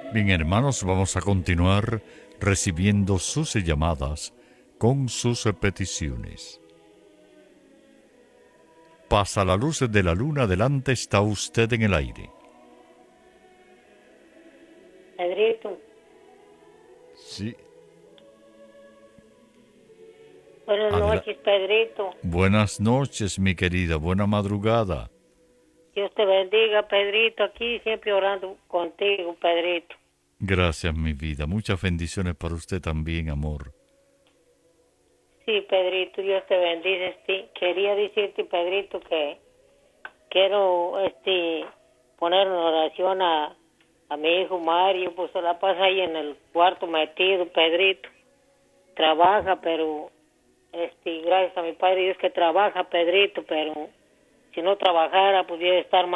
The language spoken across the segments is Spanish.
Bien, hermanos, vamos a continuar recibiendo sus llamadas con sus peticiones. Pasa la luz de la luna, adelante está usted en el aire. Pedrito, Sí, buenas adela- noches, Pedrito. Buenas noches, mi querida, buena madrugada. Dios te bendiga, Pedrito. Aquí siempre orando contigo, Pedrito. Gracias, mi vida. Muchas bendiciones para usted también, amor. Sí, Pedrito, Dios te bendice. Sí. Quería decirte, Pedrito, que quiero poner en oración a mi hijo Mario, pues se la pasa ahí en el cuarto metido, Pedrito. Trabaja, pero gracias a mi Padre Dios que trabaja, Pedrito, pero si no trabajara pudiera estar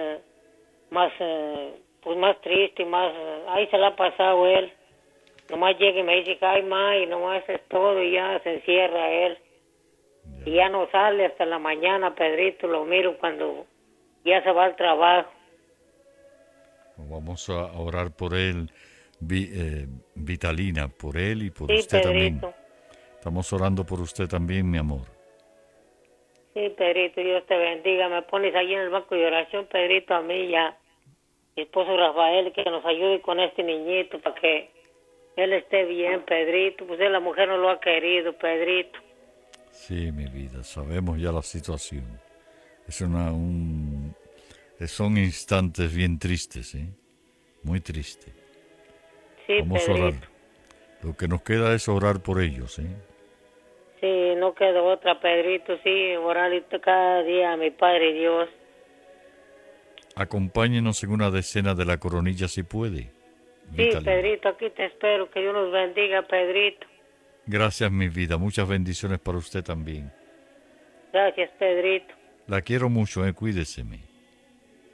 pues más triste, ahí se la ha pasado él. Nomás llega y me dice que ay ma, y nomás es todo y ya se encierra él. Y ya no sale hasta la mañana, Pedrito, lo miro cuando ya se va al trabajo. Vamos a orar por él, Vitalina, por él y por Sí, usted también. Pedrito, Estamos orando por usted también, mi amor. sí, Pedrito, Dios te bendiga. Me pones ahí en el banco de oración, Pedrito, a mí y a mi esposo Rafael, que nos ayude con este niñito para que él esté bien, Pedrito. Pues la mujer no lo ha querido, Pedrito. Sí, mi vida, sabemos ya la situación. Es son instantes bien tristes, ¿eh? Muy triste. Sí, Vamos a orar. Pedrito. Lo que nos queda es orar por ellos, ¿eh? Sí, no queda otra, Pedrito. Sí, oralito cada día a mi Padre Dios. Acompáñenos en una decena de la coronilla si puede, Sí, Vitalina. Pedrito, aquí te espero. Que Dios nos bendiga, Pedrito. Gracias, mi vida. Muchas bendiciones para usted también. Gracias, Pedrito. La quiero mucho, cuídeseme.